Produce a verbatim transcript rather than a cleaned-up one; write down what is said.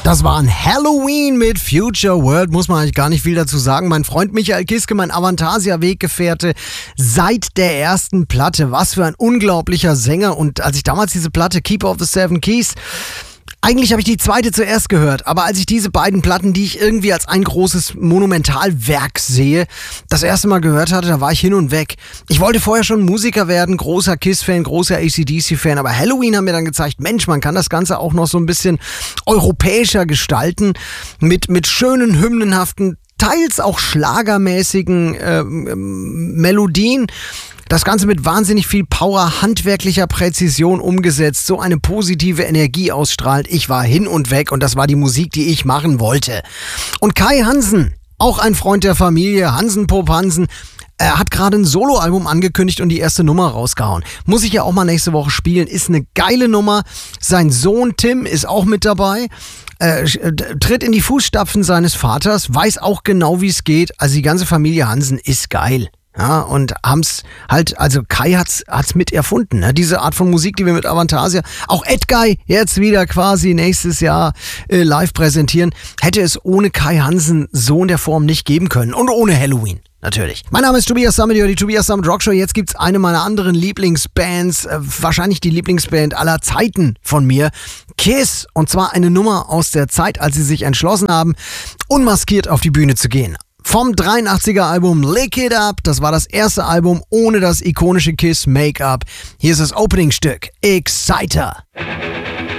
Das war ein Halloween mit Future World, muss man eigentlich gar nicht viel dazu sagen. Mein Freund Michael Kiske, mein Avantasia-Weggefährte seit der ersten Platte. Was für ein unglaublicher Sänger. Und als ich damals diese Platte Keeper of the Seven Keys, eigentlich habe ich die zweite zuerst gehört, aber als ich diese beiden Platten, die ich irgendwie als ein großes Monumentalwerk sehe, das erste Mal gehört hatte, da war ich hin und weg. Ich wollte vorher schon Musiker werden, großer Kiss-Fan, großer A C D C-Fan, aber Halloween haben mir dann gezeigt, Mensch, man kann das Ganze auch noch so ein bisschen europäischer gestalten, mit, mit schönen, hymnenhaften, teils auch schlagermäßigen äh, Melodien. Das Ganze mit wahnsinnig viel Power, handwerklicher Präzision umgesetzt, so eine positive Energie ausstrahlt. Ich war hin und weg und das war die Musik, die ich machen wollte. Und Kai Hansen, auch ein Freund der Familie, Hansen Pop Hansen, er hat gerade ein Soloalbum angekündigt und die erste Nummer rausgehauen. Muss ich ja auch mal nächste Woche spielen. Ist eine geile Nummer. Sein Sohn Tim ist auch mit dabei. Äh, tritt in die Fußstapfen seines Vaters, weiß auch genau, wie es geht. Also die ganze Familie Hansen ist geil. Ja, und haben's halt, also Kai hat's, hat's mit erfunden, ne? Diese Art von Musik, die wir mit Avantasia, auch Edguy jetzt wieder quasi nächstes Jahr äh, live präsentieren, hätte es ohne Kai Hansen so in der Form nicht geben können. Und ohne Halloween. Natürlich. Mein Name ist Tobias Summit, die Tobias Summit Rock Show. Jetzt gibt's eine meiner anderen Lieblingsbands, äh, wahrscheinlich die Lieblingsband aller Zeiten von mir, Kiss. Und zwar eine Nummer aus der Zeit, als sie sich entschlossen haben, unmaskiert auf die Bühne zu gehen. Vom dreiundachtziger Album Lick It Up, das war das erste Album ohne das ikonische Kiss Make-up. Hier ist das Opening-Stück, Exciter.